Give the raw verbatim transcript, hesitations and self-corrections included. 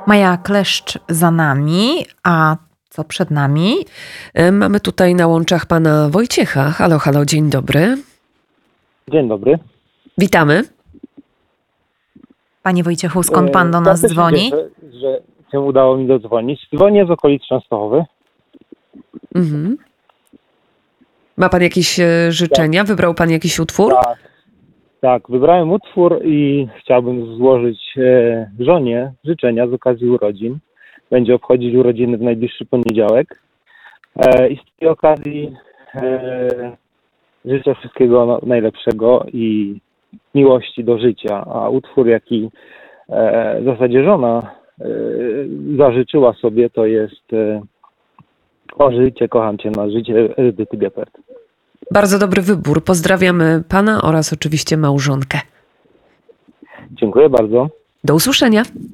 Maja Kleszcz za nami, a co przed nami? Mamy tutaj na łączach pana Wojciecha. Halo, halo, dzień dobry. Dzień dobry. Witamy. Panie Wojciechu, skąd pan do nas Ja też dzwoni? Cieszę, że się udało mi dodzwonić. Dzwonię z okolic Częstochowy. Mhm. Ma pan jakieś e, życzenia? Wybrał pan jakiś utwór? Tak, tak, wybrałem utwór i chciałbym złożyć e, żonie życzenia z okazji urodzin. Będzie obchodzić urodziny w najbliższy poniedziałek. E, I z tej okazji e, życzę wszystkiego no- najlepszego i miłości do życia. A utwór, jaki e, w zasadzie żona e, zażyczyła sobie, to jest e, O życie, kocham cię na życie Edyty Geppert. Bardzo dobry wybór. Pozdrawiamy pana oraz oczywiście małżonkę. Dziękuję bardzo. Do usłyszenia.